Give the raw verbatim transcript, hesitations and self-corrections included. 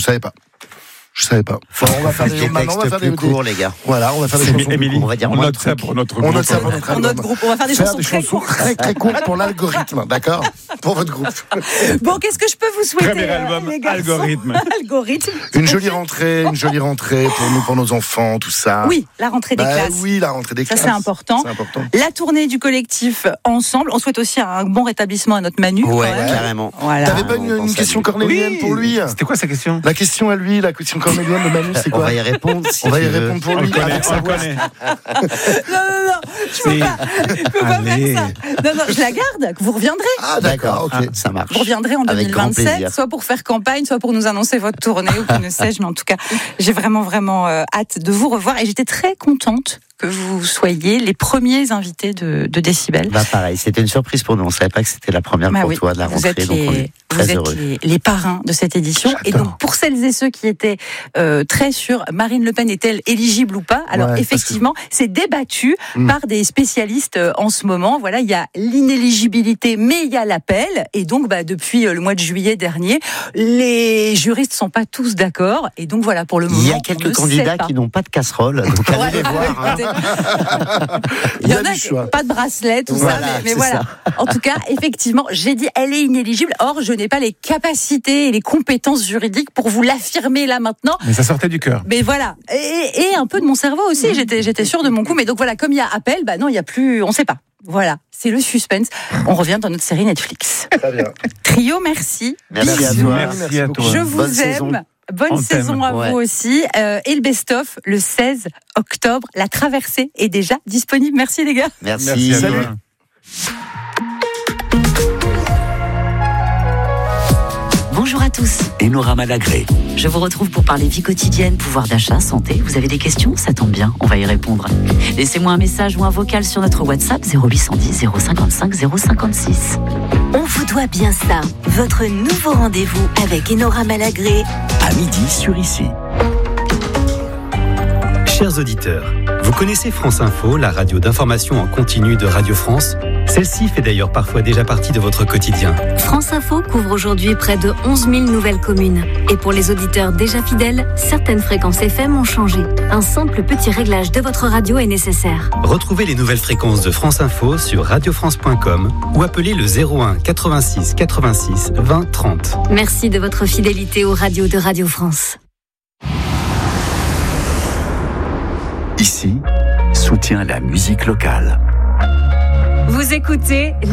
savais pas. Je savais pas. Faut on va faire des, des textes on va faire plus des, courts, les gars. Voilà, on va faire des chansons. Émilie, on va dire on note ça pour notre groupe. On note ça pour notre, pour notre groupe. On va faire des faire chansons, des très, chansons courtes. très très courtes pour l'algorithme, d'accord? Pour votre groupe. Bon, qu'est-ce que je peux vous souhaiter? Premier album, les garçons? Algorithme. Algorithme. Une jolie rentrée, une jolie rentrée pour nous, pour nos enfants, tout ça. Oui, la rentrée des bah, classes. Oui, la rentrée des ça, classes. c'est important. C'est important. La tournée du collectif Ensemble. On souhaite aussi un bon rétablissement à notre Manu. Ouais, quand même. carrément. Voilà. T'avais pas une, une question cornélienne Oui. pour lui? C'était quoi sa question? La question à lui, la question cornélienne de Manu, c'est On quoi? va y répondre. Si On va y tu veux. répondre pour On le lui. connaît, avec on sa le voix. connaît. Non, non, non. Je peux C'est- pas, je peux pas Allez. faire ça. Non, non, je la garde. Vous reviendrez. Ah, d'accord, ok. Ah, ça marche. Vous reviendrez en Avec grand deux mille vingt-sept, plaisir. soit pour faire campagne, soit pour nous annoncer votre tournée ou que ne sais-je. Mais en tout cas, j'ai vraiment, vraiment euh, hâte de vous revoir. Et j'étais très contente que vous soyez les premiers invités de, de Décibel. Bah pareil, c'était une surprise pour nous. On savait pas que c'était la première Bah pour oui, toi de la vous rentrée, êtes donc on les, est vous très êtes heureux. les, les parrains de cette édition. Et J'adore. donc, pour celles et ceux qui étaient euh, très sûrs, Marine Le Pen est-elle éligible ou pas? Alors, Ouais, effectivement, c'est débattu Mm. par des spécialistes euh, en ce moment. Voilà, il y a l'inéligibilité, mais il y a l'appel. Et donc, bah, depuis euh, le mois de juillet dernier, les juristes sont pas tous d'accord. Et donc, voilà, pour le moment, Il y a on quelques ne candidats sait pas. qui n'ont pas de casserole, donc allez Ouais, les voir. hein. Il y en du a choix. pas de bracelet, tout Voilà, ça, mais, mais c'est voilà. En tout cas, effectivement, j'ai dit elle est inéligible. Or, je n'ai pas les capacités et les compétences juridiques pour vous l'affirmer là maintenant. Mais ça sortait du cœur. Mais voilà, et, et un peu de mon cerveau aussi. J'étais, j'étais sûre de mon coup. Mais donc voilà, comme il y a appel, bah non, il y a plus, on sait pas. Voilà, c'est le suspense. On revient dans notre série Netflix. Très bien. Trio, merci. Merci à Bisous. toi. Merci à toi. Je vous Bonne aime. saison. Bonne On saison t'aime. à Ouais. vous aussi. Euh, et le best-of, le seize octobre. La traversée est déjà disponible. Merci les gars. Merci. Merci à Salut. toi. Bonjour à tous, Enora Malagré. je vous retrouve pour parler vie quotidienne, pouvoir d'achat, santé. Vous avez des questions? Ça tombe bien, on va y répondre. Laissez-moi un message ou un vocal sur notre WhatsApp zéro huit cent dix zéro cinquante-cinq zéro cinquante-six. On vous doit bien ça. Votre nouveau rendez-vous avec Enora Malagré. À midi sur Ici. Chers auditeurs, vous connaissez France Info, la radio d'information en continu de Radio France? Celle-ci fait d'ailleurs parfois déjà partie de votre quotidien. France Info couvre aujourd'hui près de onze mille nouvelles communes. Et pour les auditeurs déjà fidèles, certaines fréquences F M ont changé. Un simple petit réglage de votre radio est nécessaire. Retrouvez les nouvelles fréquences de France Info sur radio france point com ou appelez le zéro un quatre-vingt-six quatre-vingt-six vingt trente. Merci de votre fidélité aux radios de Radio France. Ici, soutient la musique locale. Vous écoutez